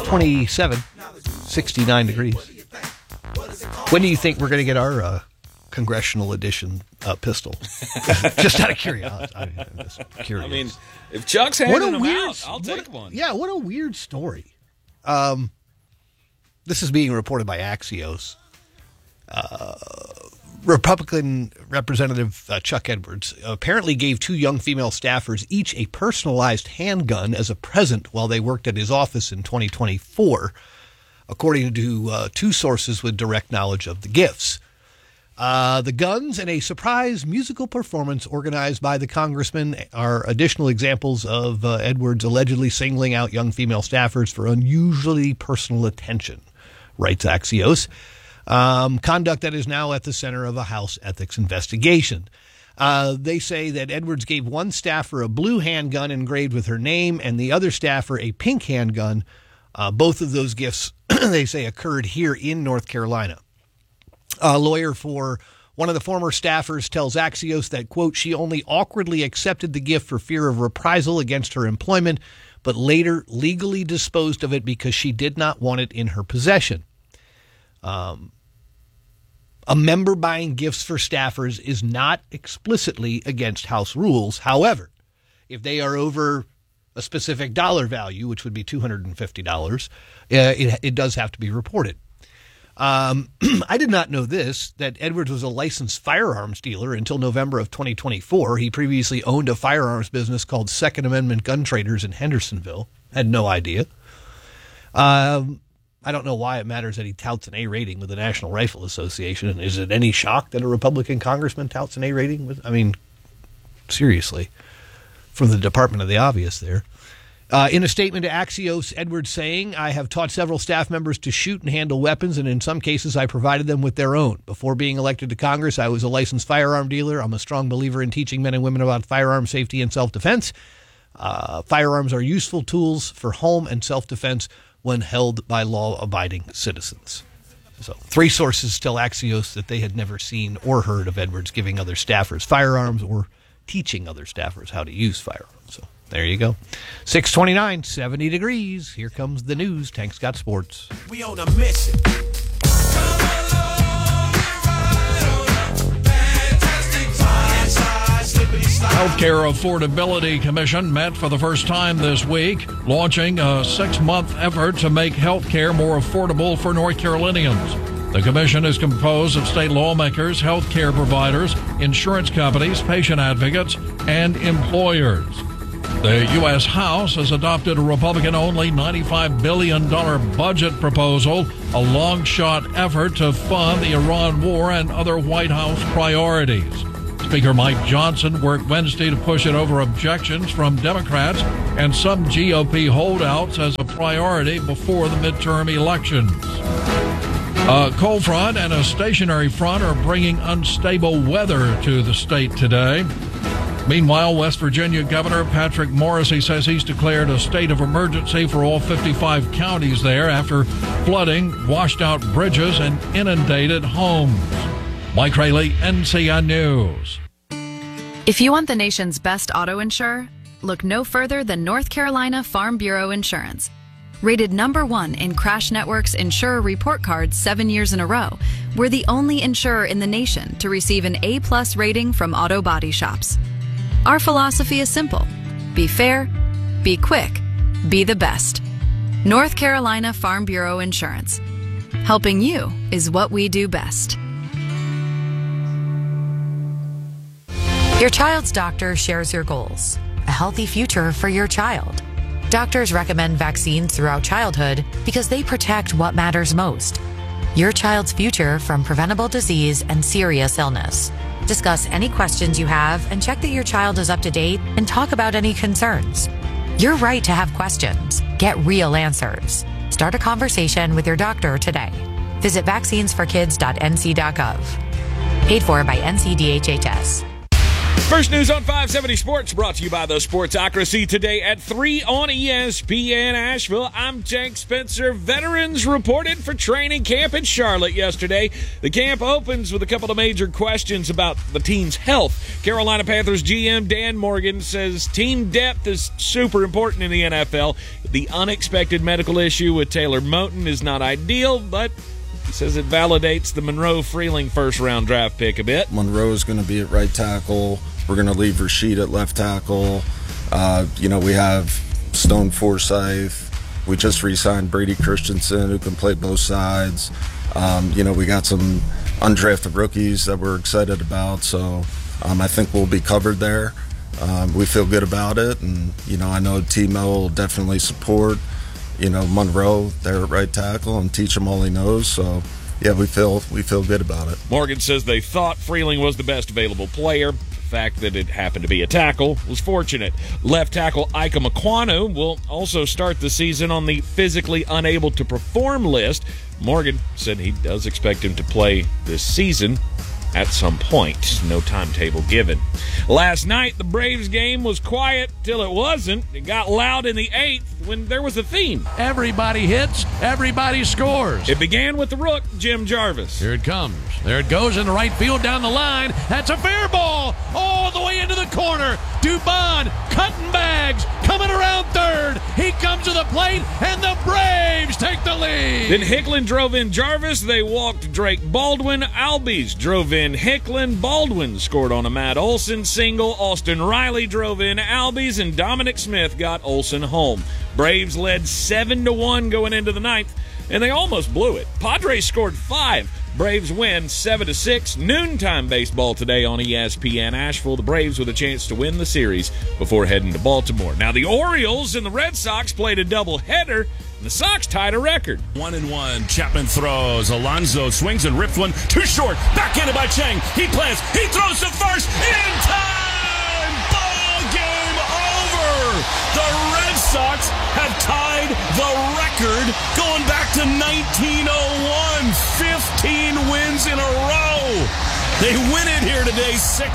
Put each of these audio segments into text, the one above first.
627, 69 degrees. When do you think we're going to get our congressional edition pistol? Just out of curiosity. I'm just curious. I mean, if Chuck's handing them out, I'll take one. Yeah, what a weird story. This is being reported by Axios. Republican Representative Chuck Edwards apparently gave 2 young female staffers each a personalized handgun as a present while they worked at his office in 2024, according to 2 sources with direct knowledge of the gifts. The guns and a surprise musical performance organized by the congressman are additional examples of Edwards allegedly singling out young female staffers for unusually personal attention, writes Axios. Conduct that is now at the center of a House ethics investigation. They say that Edwards gave one staffer a blue handgun engraved with her name and the other staffer a pink handgun. Both of those gifts, they say, occurred here in North Carolina. A lawyer for one of the former staffers tells Axios that, quote, she only awkwardly accepted the gift for fear of reprisal against her employment, but later legally disposed of it because she did not want it in her possession. A member buying gifts for staffers is not explicitly against House rules. However, if they are over a specific dollar value, which would be $250, it does have to be reported. I did not know this, that Edwards was a licensed firearms dealer until November of 2024. He previously owned a firearms business called Second Amendment Gun Traders in Hendersonville. Had no idea. I don't know why it matters that he touts an A rating with the National Rifle Association. And is it any shock that a Republican congressman touts an A rating? I mean, seriously, from the Department of the Obvious there. In a statement to Axios, Edwards saying, I have taught several staff members to shoot and handle weapons, and in some cases I provided them with their own. Before being elected to Congress, I was a licensed firearm dealer. I'm a strong believer in teaching men and women about firearm safety and self-defense. Firearms are useful tools for home and self-defense when held by law-abiding citizens. So 3 sources tell Axios that they had never seen or heard of Edwards giving other staffers firearms or teaching other staffers how to use firearms. So there you go. 629, 70 degrees. Here comes the news. Tank's got sports. We on a mission. Healthcare Affordability Commission met for the first time this week, launching a 6-month effort to make healthcare more affordable for North Carolinians. The commission is composed of state lawmakers, healthcare providers, insurance companies, patient advocates, and employers. The U.S. House has adopted a Republican-only $95 billion budget proposal, a long-shot effort to fund the Iran war and other White House priorities. Speaker Mike Johnson worked Wednesday to push it over objections from Democrats and some GOP holdouts as a priority before the midterm elections. A cold front and a stationary front are bringing unstable weather to the state today. Meanwhile, West Virginia Governor Patrick Morrisey says he's declared a state of emergency for all 55 counties there after flooding washed out bridges and inundated homes. Mike Rayleigh, NCN News. If you want the nation's best auto insurer, look no further than North Carolina Farm Bureau Insurance. Rated #1 in Crash Network's Insurer Report Card 7 years in a row, we're the only insurer in the nation to receive an A+ rating from auto body shops. Our philosophy is simple. Be fair, be quick, be the best. North Carolina Farm Bureau Insurance. Helping you is what we do best. Your child's doctor shares your goals. A healthy future for your child. Doctors recommend vaccines throughout childhood because they protect what matters most. Your child's future from preventable disease and serious illness. Discuss any questions you have and check that your child is up to date and talk about any concerns. Your right to have questions. Get real answers. Start a conversation with your doctor today. Visit vaccinesforkids.nc.gov. Paid for by NCDHHS. First news on 570 Sports, brought to you by the Sportsocracy today at 3 on ESPN Asheville. I'm Jake Spencer. Veterans reported for training camp in Charlotte yesterday. The camp opens with a couple of major questions about the team's health. Carolina Panthers GM Dan Morgan says team depth is super important in the NFL. The unexpected medical issue with Taylor Moton is not ideal, but he says it validates the Monroe Freeling first-round draft pick a bit. Monroe is going to be at right tackle. We're going to leave Rashid at left tackle. We have Stone Forsythe. We just re-signed Brady Christensen, who can play both sides. We got some undrafted rookies that we're excited about. So I think we'll be covered there. We feel good about it. And, I know T-Mo will definitely support, Monroe there at right tackle and teach him all he knows. So, yeah, we feel good about it. Morgan says they thought Freeling was the best available player. The fact that it happened to be a tackle was fortunate. Left tackle Ika Mekwonu will also start the season on the physically unable to perform list. Morgan said he does expect him to play this season at some point. No timetable given. Last night, the Braves game was quiet till it wasn't. It got loud in the 8th when there was a theme. Everybody hits, everybody scores. It began with the rook, Jim Jarvis. Here it comes. There it goes in the right field down the line. That's a fair ball all the way into the corner. Dubon cutting bags, coming around third. He comes to the plate, and the Braves take the lead. Then Hicklin drove in Jarvis. They walked Drake Baldwin. Albies drove in Hicklin. Baldwin scored on a Matt Olson single. Austin Riley drove in Albies, and Dominic Smith got Olson home. Braves led 7-1 going into the 9th, and they almost blew it. Padres scored 5. Braves win 7-6. Noontime baseball today on ESPN Asheville. The Braves with a chance to win the series before heading to Baltimore. Now the Orioles and the Red Sox played a doubleheader, and the Sox tied a record. 1-1. Chapman throws. Alonso swings and rips one. Too short. Backhanded by Chang. He plants. He throws to first. In time. Ball game over. The Red Sox have tied the record going back to 1901. 15 wins in a row. They win it here today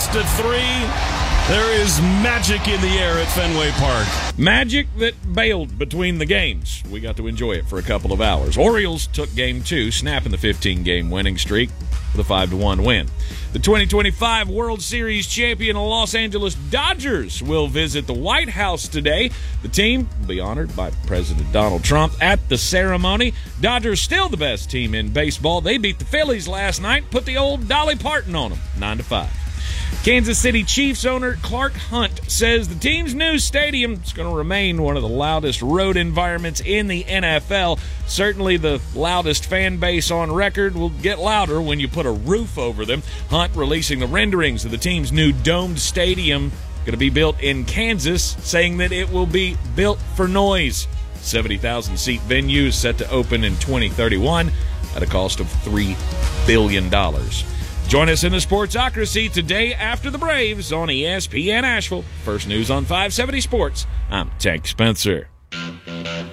6-3. There is magic in the air at Fenway Park. Magic that bailed between the games. We got to enjoy it for a couple of hours. Orioles took Game 2, snapping the 15-game winning streak with a 5-1 win. The 2025 World Series champion Los Angeles Dodgers will visit the White House today. The team will be honored by President Donald Trump at the ceremony. Dodgers still the best team in baseball. They beat the Phillies last night, put the old Dolly Parton on them, 9-5. Kansas City Chiefs owner Clark Hunt says the team's new stadium is going to remain one of the loudest road environments in the NFL. Certainly the loudest fan base on record will get louder when you put a roof over them. Hunt releasing the renderings of the team's new domed stadium, going to be built in Kansas, saying that it will be built for noise. 70,000-seat venue is set to open in 2031 at a cost of $3 billion. Join us in the Sportsocracy today after the Braves on ESPN Asheville. First news on 570 Sports. I'm Tank Spencer.